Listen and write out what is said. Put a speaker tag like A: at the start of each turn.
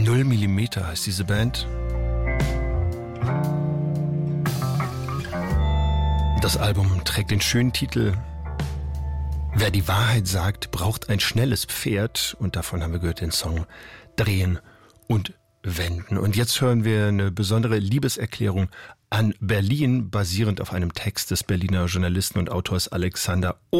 A: 0 Millimeter heißt diese Band. Das Album trägt den schönen Titel Wer die Wahrheit sagt, braucht ein schnelles Pferd. Und davon haben wir gehört den Song Drehen und Wenden. Und jetzt hören wir eine besondere Liebeserklärung an Berlin, basierend auf einem Text des Berliner Journalisten und Autors Alexander